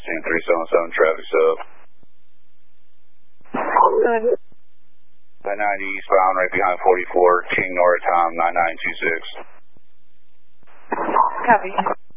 Team 377, traffic sub. I-90 eastbound, right behind 44, King North, time 9926. Copy.